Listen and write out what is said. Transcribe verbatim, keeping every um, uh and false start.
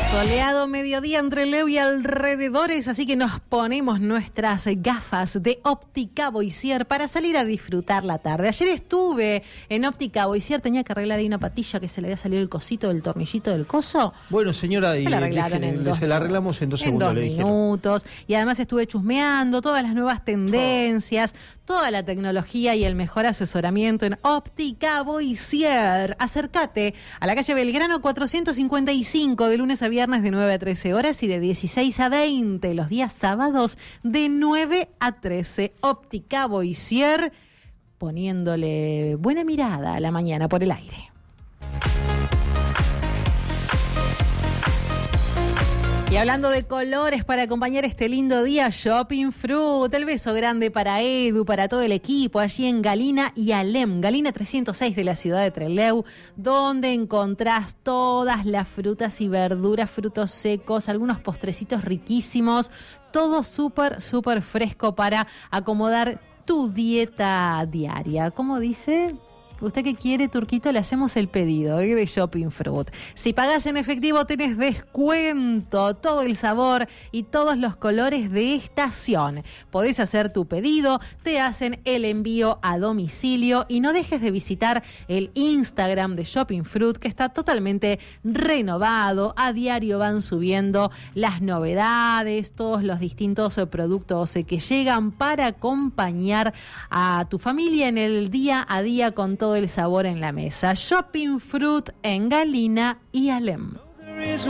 Soleado mediodía entre Leu y alrededores, así que nos ponemos nuestras gafas de Óptica Boissier para salir a disfrutar la tarde. Ayer estuve en Óptica Boissier, tenía que arreglar ahí una patilla que se le había salido el cosito del tornillito del coso. Bueno, señora, y la arreglaron en dos se la arreglamos en dos en segundos, dos le dijeron. minutos. Y además estuve chusmeando todas las nuevas tendencias, toda la tecnología y el mejor asesoramiento en Óptica Boissier. Acércate a la calle Belgrano cuatrocientos cincuenta y cinco de lunes a viernes de nueve a trece horas y de dieciséis a veinte los días sábados de nueve a trece. Óptica Boissier, poniéndole buena mirada a la mañana por el aire. Y hablando de colores para acompañar este lindo día, Shopping Fruit, el beso grande para Edu, para todo el equipo, allí en Galina y Alem, Galina trescientos seis de la ciudad de Trelew, donde encontrás todas las frutas y verduras, frutos secos, algunos postrecitos riquísimos, todo súper, súper fresco para acomodar tu dieta diaria. ¿Cómo dice? Usted que quiere, Turquito, le hacemos el pedido ¿eh? de Shopping Fruit. Si pagás en efectivo, tenés descuento, todo el sabor y todos los colores de estación. Podés hacer tu pedido, te hacen el envío a domicilio y no dejes de visitar el Instagram de Shopping Fruit, que está totalmente renovado. A diario van subiendo las novedades, todos los distintos productos que llegan para acompañar a tu familia en el día a día con todo el sabor en la mesa. Shopping Fruit en Galina y Alem.